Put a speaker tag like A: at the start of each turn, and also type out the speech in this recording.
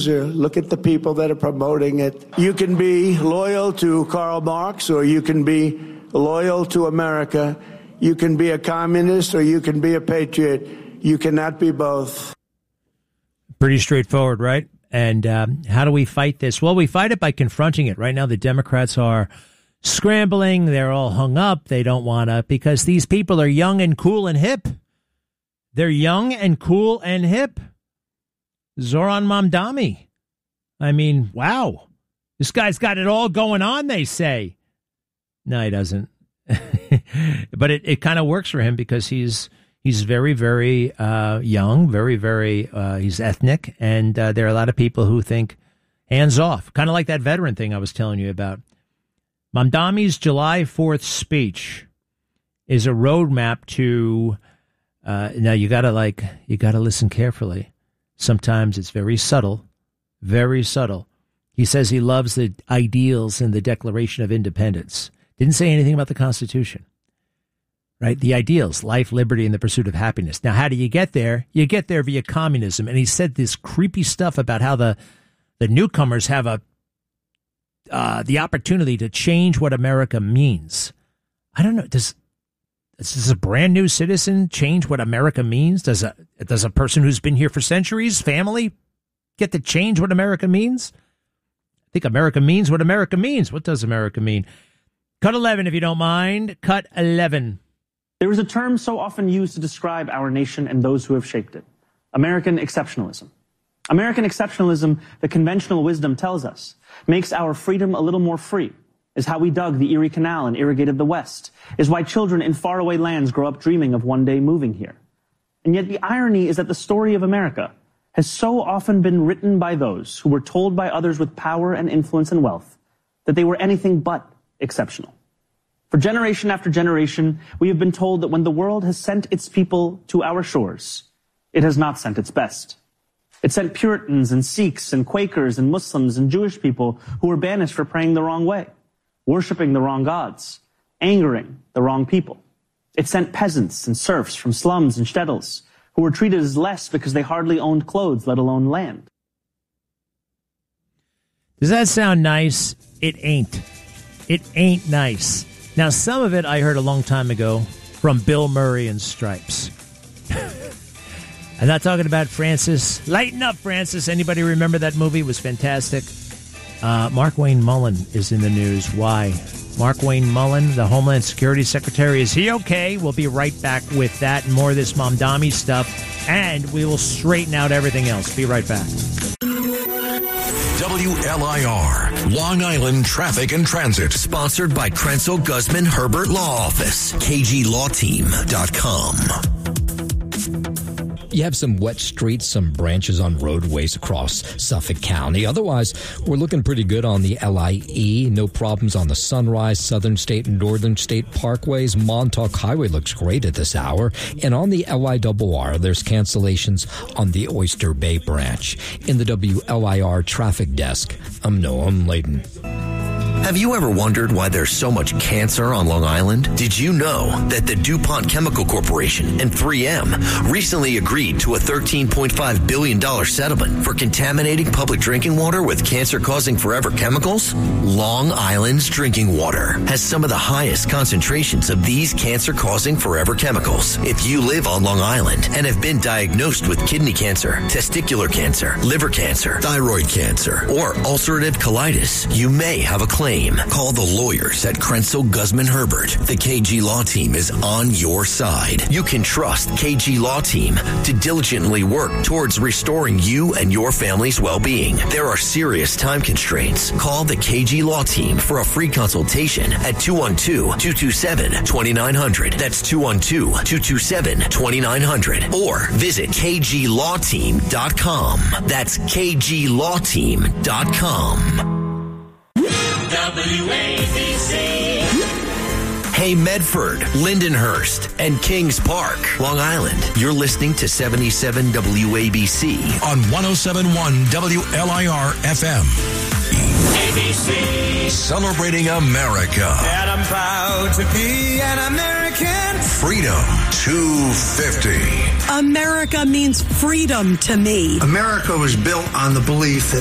A: Look at the people that are promoting it. You can be loyal to Karl Marx, or you can be loyal to America. You can be a communist, or you can be a patriot. You cannot be both.
B: Pretty straightforward, right? And how do we fight this? Well, we fight it by confronting it. Right now, the Democrats are scrambling. They're all hung up. They don't want to, because these people are young and cool and hip. They're young and cool and hip. Zoran Mamdani. I mean, wow. This guy's got it all going on, they say. No, he doesn't. But it kind of works for him because he's very, very young, very, very, he's ethnic. And there are a lot of people who think hands off, kind of like that veteran thing I was telling you about. Mamdani's July 4th speech is a roadmap to, now you gotta listen carefully. Sometimes it's very subtle, very subtle. He says he loves the ideals in the Declaration of Independence. Didn't say anything about the Constitution, right? The ideals, life, liberty, and the pursuit of happiness. Now, how do you get there? You get there via communism. And he said this creepy stuff about how the newcomers have the opportunity to change what America means. I don't know. Does a brand new citizen change what America means? Does a person who's been here for centuries, family, get to change what America means? I think America means what America means. What does America mean? Cut 11, if you don't mind. Cut 11.
C: There is a term so often used to describe our nation and those who have shaped it: American exceptionalism. American exceptionalism, the conventional wisdom tells us, makes our freedom a little more free, is how we dug the Erie Canal and irrigated the West, is why children in faraway lands grow up dreaming of one day moving here. And yet the irony is that the story of America has so often been written by those who were told by others with power and influence and wealth that they were anything but exceptional. For generation after generation, we have been told that when the world has sent its people to our shores, it has not sent its best. It sent Puritans and Sikhs and Quakers and Muslims and Jewish people who were banished for praying the wrong way, worshiping the wrong gods, angering the wrong people. It sent peasants and serfs from slums and shtetls who were treated as less because they hardly owned clothes, let alone land.
B: Does that sound nice? It ain't. It ain't nice. Now, some of it I heard a long time ago from Bill Murray and Stripes. I'm not talking about Francis. Lighten up, Francis. Anybody remember that movie? It was fantastic. Mark Wayne Mullen is in the news. Why? Mark Wayne Mullen, the Homeland Security Secretary. Is he okay? We'll be right back with that and more of this Mamdani stuff, and we will straighten out everything else. Be right back.
D: WLIR, Long Island Traffic and Transit.
E: Sponsored by Krenzel Guzman Herbert Law Office. KGLawTeam.com.
F: You have some wet streets, some branches on roadways across Suffolk County. Otherwise, we're looking pretty good on the LIE. No problems on the Sunrise, Southern State, and Northern State Parkways. Montauk Highway looks great at this hour. And on the LIRR, there's cancellations on the Oyster Bay branch. In the WLIR traffic desk, I'm Noam Layden.
E: Have you ever wondered why there's so much cancer on Long Island? Did you know that the DuPont Chemical Corporation and 3M recently agreed to a $13.5 billion settlement for contaminating public drinking water with cancer-causing forever chemicals? Long Island's drinking water has some of the highest concentrations of these cancer-causing forever chemicals. If you live on Long Island and have been diagnosed with kidney cancer, testicular cancer, liver cancer, thyroid cancer, or ulcerative colitis, you may have a claim. Call the lawyers at Krenzel Guzman Herbert. The KG Law Team is on your side. You can trust KG Law Team to diligently work towards restoring you and your family's well-being. There are serious time constraints. Call the KG Law Team for a free consultation at 212-227-2900. That's 212-227-2900. Or visit KGLawTeam.com. That's KGLawTeam.com.
D: WABC.
E: Hey Medford, Lindenhurst, and Kings Park, Long Island. You're listening to 77 WABC
D: on 107.1 WLIR FM. ABC. Celebrating America.
G: And I'm proud to be an American.
D: Freedom 250.
G: America means freedom to me.
H: America was built on the belief that